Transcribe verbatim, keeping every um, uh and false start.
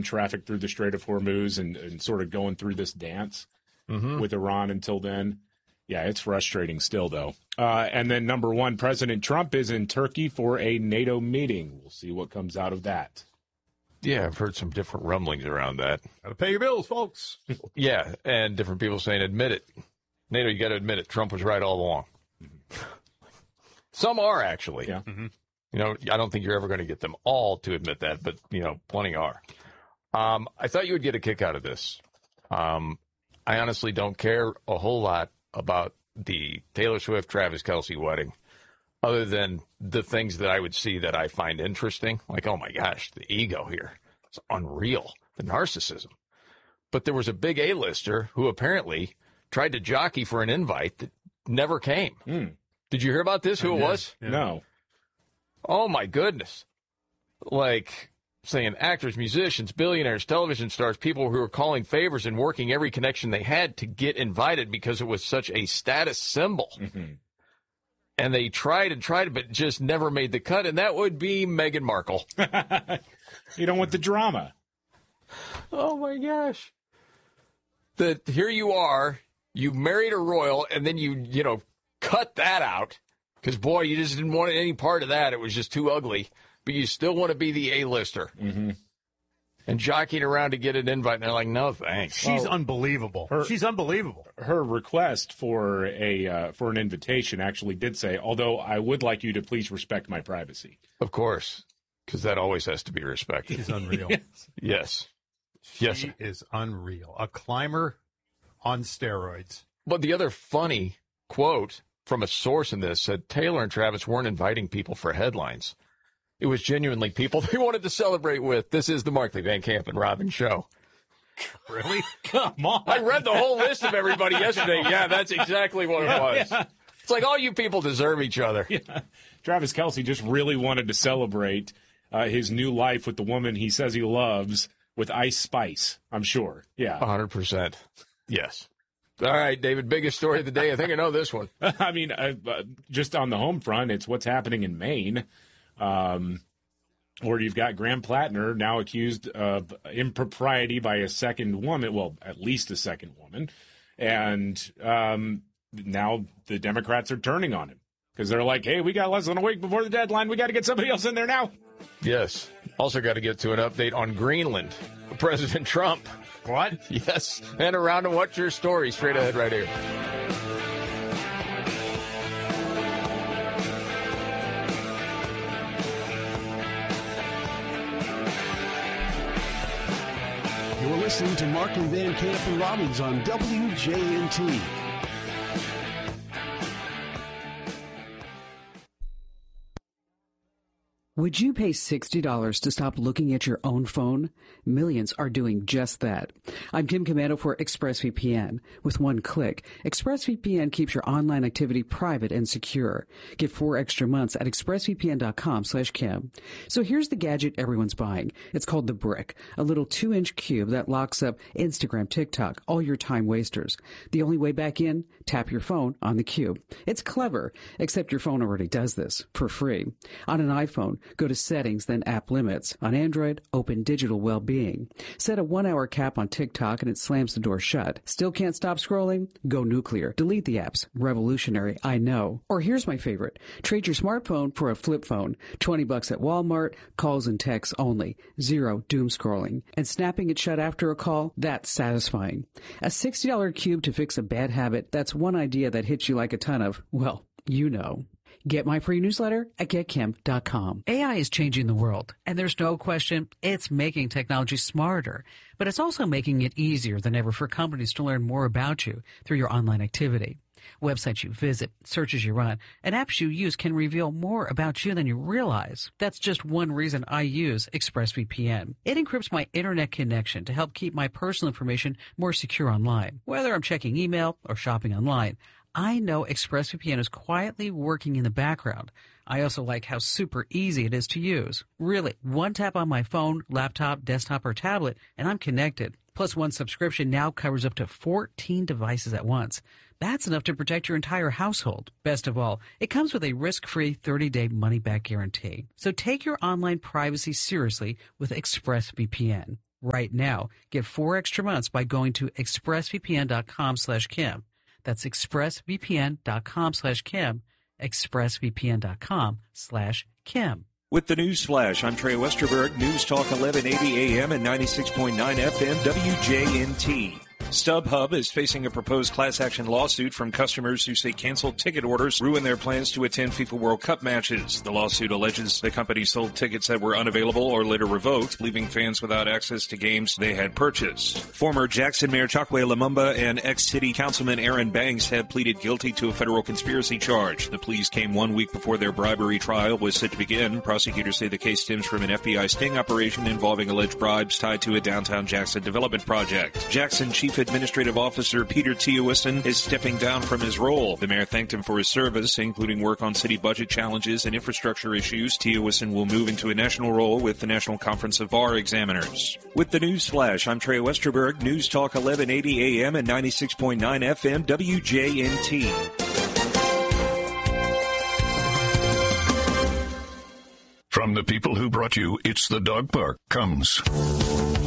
down traffic through the Strait of Hormuz and, and sort of going through this dance mm-hmm. with Iran until then. Yeah, it's frustrating still, though. Uh, and then number one, President Trump is in Turkey for a NATO meeting. We'll see what comes out of that. Yeah, I've heard some different rumblings around that. Got to pay your bills, folks. Yeah, and different people saying, admit it. NATO, you got to admit it. Trump was right all along. Mm-hmm. Some are, actually. Yeah. Mm-hmm. You know, I don't think you're ever going to get them all to admit that, but, you know, plenty are. Um, I thought you would get a kick out of this. Um, I honestly don't care a whole lot about the Taylor Swift-Travis Kelce wedding, other than the things that I would see that I find interesting. Like, oh, my gosh, the ego here. It's unreal, the narcissism. But there was a big A-lister who apparently tried to jockey for an invite that never came. Mm. Did you hear about this, who I it did. was? Yeah. No. Oh, my goodness. Like, saying actors, musicians, billionaires, television stars, people who were calling favors and working every connection they had to get invited because it was such a status symbol. Mm-hmm. And they tried and tried, but just never made the cut, and that would be Meghan Markle. You don't want the drama. Oh, my gosh. That here you are, you married a royal, and then you, you know, cut that out. Because, boy, you just didn't want any part of that. It was just too ugly. But you still want to be the A-lister. Mm-hmm. And jockeying around to get an invite, and they're like, no, thanks. She's oh, unbelievable. her, She's unbelievable. Her request for a uh, for an invitation actually did say, although I would like you to please respect my privacy. Of course, because that always has to be respected. She's unreal. Yes. Yes. She Yes. is unreal. A climber on steroids. But the other funny quote from a source in this said Taylor and Travis weren't inviting people for headlines. It was genuinely people they wanted to celebrate with. This is the Markley, Van Camp, and Robin show. Really? Come on. I read the whole list of everybody yesterday. Yeah, that's exactly what yeah, it was. Yeah. It's like all you people deserve each other. Yeah. Travis Kelce just really wanted to celebrate uh, his new life with the woman he says he loves with Ice Spice, I'm sure. Yeah. one hundred percent. Yes. All right, David, biggest story of the day. I think I know this one. I mean, uh, uh, just on the home front, it's what's happening in Maine. Um, where you've got Graham Plattner now accused of impropriety by a second woman, well, at least a second woman. And um, now the Democrats are turning on him because they're like, hey, we got less than a week before the deadline. We got to get somebody else in there now. Yes. Also got to get to an update on Greenland. President Trump. What? Yes. And around to What's Your Story straight ahead right here. You're listening to Markley, Van Camp, and Robbins on W J N T. Would you pay sixty dollars to stop looking at your own phone? Millions are doing just that. I'm Kim Commando for ExpressVPN. With one click, ExpressVPN keeps your online activity private and secure. Get four extra months at expressvpn.com slash Kim. So here's the gadget everyone's buying. It's called the Brick, a little two-inch cube that locks up Instagram, TikTok, all your time wasters. The only way back in? Tap your phone on the cube. It's clever, except your phone already does this for free. On an iPhone, go to Settings, then App Limits. On Android, open Digital Wellbeing. Set a one-hour cap on TikTok and it slams the door shut. Still can't stop scrolling? Go nuclear. Delete the apps. Revolutionary, I know. Or here's my favorite. Trade your smartphone for a flip phone. twenty bucks at Walmart. Calls and texts only. Zero doom scrolling. And snapping it shut after a call? That's satisfying. A sixty dollars cube to fix a bad habit. That's one idea that hits you like a ton of, well, you know. Get my free newsletter at get kim dot com. A I is changing the world, and there's no question it's making technology smarter, but it's also making it easier than ever for companies to learn more about you through your online activity. Websites you visit, searches you run, and apps you use can reveal more about you than you realize. That's just one reason I use ExpressVPN. It encrypts my internet connection to help keep my personal information more secure online. Whether I'm checking email or shopping online, I know ExpressVPN is quietly working in the background. I also like how super easy it is to use. Really, one tap on my phone, laptop, desktop, or tablet, and I'm connected. Plus, one subscription now covers up to fourteen devices at once. That's enough to protect your entire household. Best of all, it comes with a risk-free thirty-day money-back guarantee. So take your online privacy seriously with ExpressVPN. right now. Get four extra months by going to expressvpn.com slash Kim. That's expressvpn.com slash Kim. expressvpn.com slash Kim. With the News Flash, I'm Trey Westerberg, News Talk eleven eighty A M and ninety-six point nine F M W J N T. StubHub is facing a proposed class action lawsuit from customers who say canceled ticket orders ruin their plans to attend FIFA World Cup matches. The lawsuit alleges the company sold tickets that were unavailable or later revoked, leaving fans without access to games they had purchased. Former Jackson Mayor Chokwe Lumumba and ex-city councilman Aaron Banks have pleaded guilty to a federal conspiracy charge. The pleas came one week before their bribery trial was set to begin. Prosecutors say the case stems from an F B I sting operation involving alleged bribes tied to a downtown Jackson development project. Jackson Chief Administrative Officer Peter Teowison is stepping down from his role. The mayor thanked him for his service, including work on city budget challenges and infrastructure issues. Teowison will move into a national role with the National Conference of Bar Examiners. With the News Flash, I'm Trey Westerberg, News Talk eleven eighty A M and ninety-six point nine F M W J N T. From the people who brought you It's the Dog Park comes